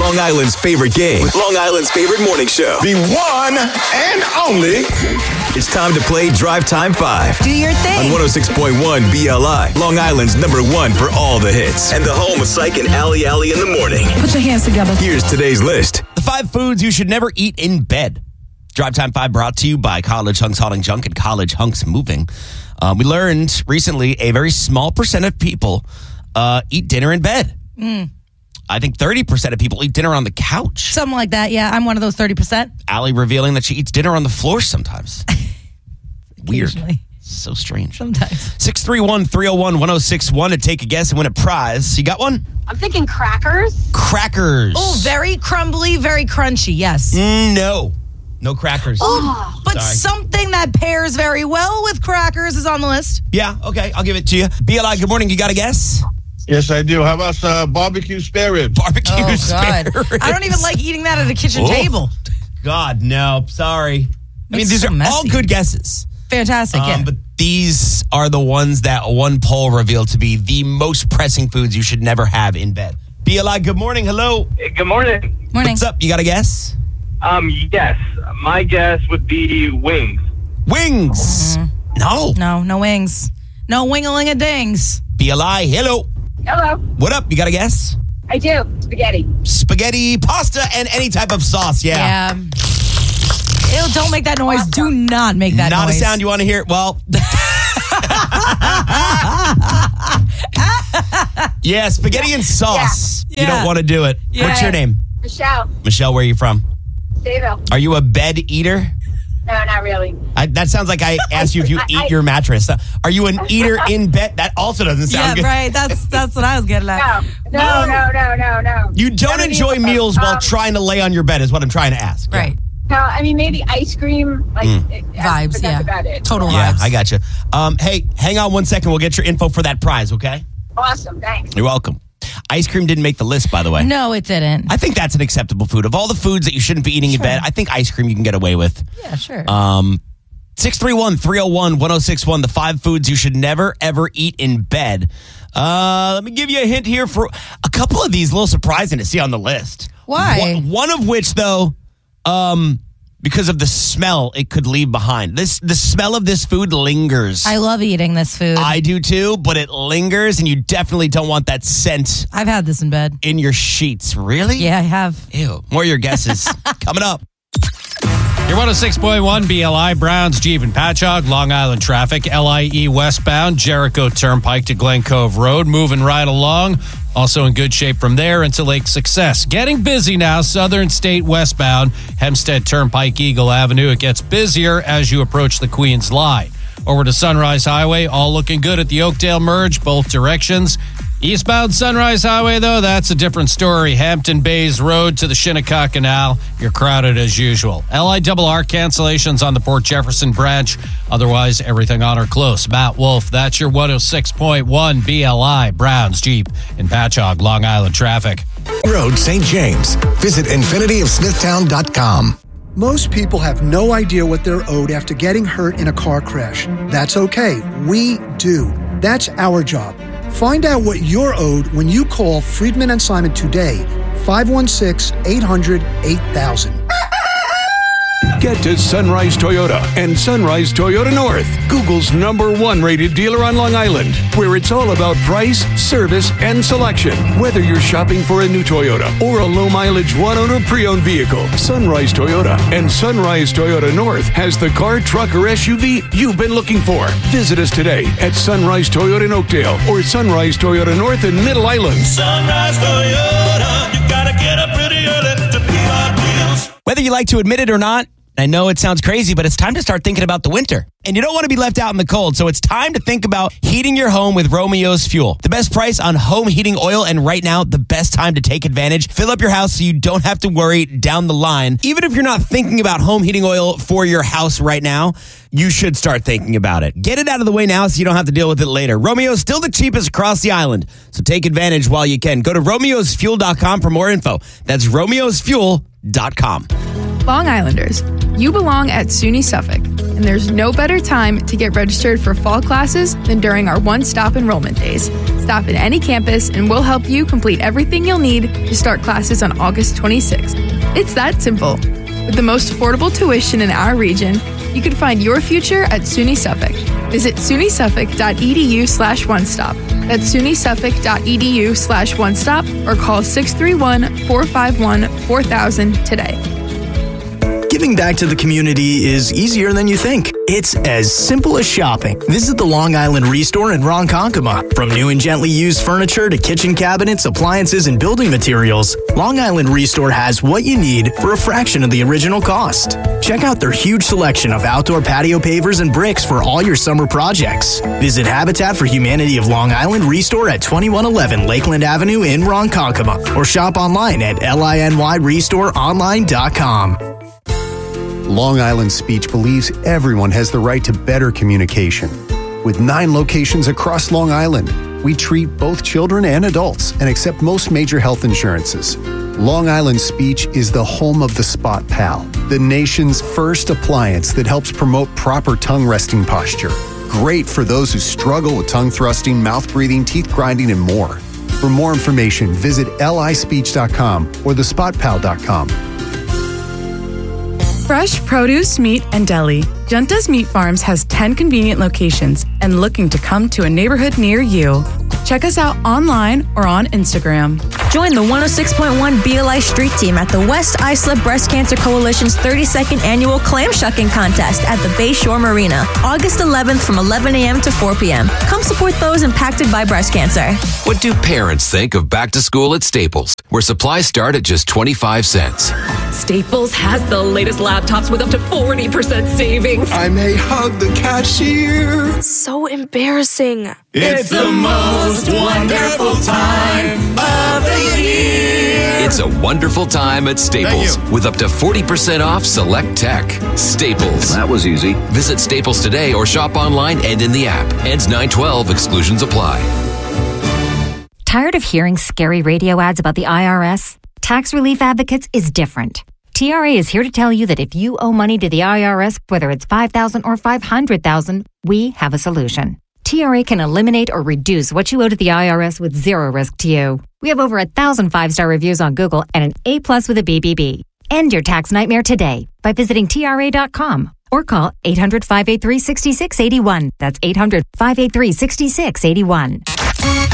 Long Island's favorite game. With Long Island's favorite morning show. The one and only. It's time to play Drive Time 5. Do your thing. On 106.1 BLI. Long Island's #1 for all the hits. And the home of Psych and Allie Allie in the morning. Put your hands together. Here's today's list. The 5 foods you should never eat in bed. Drive Time 5 brought to you by College Hunks Hauling Junk and College Hunks Moving. We learned recently a very small percent of people eat dinner in bed. I think 30% of people eat dinner on the couch. Something like that, yeah. I'm one of those 30%. Allie revealing that she eats dinner on the floor sometimes. Weird. So strange. Sometimes. 631-301-1061 to take a guess and win a prize. You got one? I'm thinking crackers. Crackers. Oh, very crumbly, very crunchy, yes. No crackers. Oh, but Sorry. something that pairs very well with crackers is on the list. Yeah, okay, I'll give it to you. BLI, good morning. You got a guess? Yes, I do. How about barbecue spare ribs? Barbecue spare God. ribs. I don't even like eating that at a kitchen table. God, no. Sorry. I mean, It's these so are all messy. good guesses. Fantastic, yeah. But these are the ones that one poll revealed to be the most pressing foods you should never have in bed. BLI, good morning. Hello. Hey, good morning. Morning. What's up? You got a guess? Yes. My guess would be wings. Wings. No. No wings. No wing-a-ling-a-dings. BLI, hello. Hello. What up? You got a guess? I do. Spaghetti. Spaghetti, pasta, and any type of sauce. Yeah. Ew, don't make that noise. Do not make that Not noise. a sound you want to hear. Well. Yeah, spaghetti and sauce. Yeah. You don't want to do it. Yeah. What's your name? Michelle. Michelle, where are you from? Sayville. Are you a bed eater? No, not really. That sounds like I asked you if you eat your mattress. Are you an eater in bed? That also doesn't sound good. right. That's what I was getting at. No. You don't enjoy meals while trying to lay on your bed is what I'm trying to ask. Right. No, I mean, maybe ice cream. Vibes, but yeah. that's about it. Total Yeah, vibes. I got you. Hey, hang on 1 second. We'll get your info for that prize, okay? Awesome. Thanks. You're welcome. Ice cream didn't make the list, by the way. No, it didn't. I think that's an acceptable food. Of all the foods that you shouldn't be eating in bed, I think ice cream you can get away with. Yeah, sure. 631-301-1061, the 5 foods you should never, ever eat in bed. Let me give you a hint here for a couple of these, a little surprising to see on the list. Why? One of which, though, because of the smell it could leave behind. The smell of this food lingers. I love eating this food. I do too, but it lingers, and you definitely don't want that scent I've had this in bed. in your sheets. Really? Yeah, I have. Ew. More of your guesses coming up. Your 106.1 BLI, Browns, Jeep, and Patchogue, Long Island traffic, LIE westbound, Jericho Turnpike to Glen Cove Road, moving right along. Also in good shape from there into Lake Success. Getting busy now, Southern State westbound, Hempstead Turnpike, Eagle Avenue. It gets busier as you approach the Queens Line. Over to Sunrise Highway, all looking good at the Oakdale merge, both directions. Eastbound Sunrise Highway, though, that's a different story. Hampton Bays Road to the Shinnecock Canal. You're crowded as usual. LIRR cancellations on the Port Jefferson branch. Otherwise, everything on or close. Matt Wolf, that's your 106.1 BLI, Browns, Jeep, and Patchogue, Long Island traffic. Road, St. James. Visit infinityofsmithtown.com. Most people have no idea what they're owed after getting hurt in a car crash. That's okay. We do. That's our job. Find out what you're owed when you call Friedman and Simon today, 516-800-8000. Get to Sunrise Toyota and Sunrise Toyota North, Google's #1 rated dealer on Long Island, where it's all about price, service, and selection. Whether you're shopping for a new Toyota or a low-mileage one-owner pre-owned vehicle, Sunrise Toyota and Sunrise Toyota North has the car, truck, or SUV you've been looking for. Visit us today at Sunrise Toyota in Oakdale or Sunrise Toyota North in Middle Island. Sunrise Toyota, you gotta get up pretty early to pay our bills. Whether you like to admit it or not, I know it sounds crazy, but it's time to start thinking about the winter. And you don't want to be left out in the cold, so it's time to think about heating your home with Romeo's Fuel. The best price on home heating oil, and right now, the best time to take advantage. Fill up your house so you don't have to worry down the line. Even if you're not thinking about home heating oil for your house right now, you should start thinking about it. Get it out of the way now so you don't have to deal with it later. Romeo's still the cheapest across the island, so take advantage while you can. Go to romeosfuel.com for more info. That's romeosfuel.com. Long Islanders, you belong at SUNY Suffolk. And there's no better time to get registered for fall classes than during our one-stop enrollment days. Stop at any campus and we'll help you complete everything you'll need to start classes on August 26th. It's that simple. With the most affordable tuition in our region, you can find your future at SUNY Suffolk. Visit sunysuffolk.edu/onestop. That's sunysuffolk.edu/onestop or call 631-451-4000 today. Giving back to the community is easier than you think. It's as simple as shopping. Visit the Long Island Restore in Ronkonkoma. From new and gently used furniture to kitchen cabinets, appliances, and building materials, Long Island Restore has what you need for a fraction of the original cost. Check out their huge selection of outdoor patio pavers and bricks for all your summer projects. Visit Habitat for Humanity of Long Island Restore at 2111 Lakeland Avenue in Ronkonkoma or shop online at linyrestoreonline.com. Long Island Speech believes everyone has the right to better communication. With 9 locations across Long Island, we treat both children and adults and accept most major health insurances. Long Island Speech is the home of the Spot Pal, the nation's first appliance that helps promote proper tongue resting posture. Great for those who struggle with tongue thrusting, mouth breathing, teeth grinding, and more. For more information, visit lispeech.com or thespotpal.com. Fresh produce, meat, and deli. Junta's Meat Farms has 10 convenient locations and looking to come to a neighborhood near you. Check us out online or on Instagram. Join the 106.1 BLI Street Team at the West Islip Breast Cancer Coalition's 32nd annual clam shucking contest at the Bayshore Marina, August 11th from 11 a.m. to 4 p.m. Come support those impacted by breast cancer. What do parents think of back to school at Staples, where supplies start at just 25 cents? Staples has the latest laptops with up to 40% savings. I may hug the cashier. So embarrassing. It's the most wonderful time of the year. It's a wonderful time at Staples with up to 40% off select tech. Staples. That was easy. Visit Staples today or shop online and in the app. Ends 9/12. Exclusions apply. Tired of hearing scary radio ads about the IRS? Tax Relief Advocates is different. TRA is here to tell you that if you owe money to the IRS, whether it's $5,000 or $500,000, we have a solution. TRA can eliminate or reduce what you owe to the IRS with zero risk to you. We have over 1,000 5-star reviews on Google and an A+ with a BBB. End your tax nightmare today by visiting TRA.com or call 800-583-6681. That's 800-583-6681.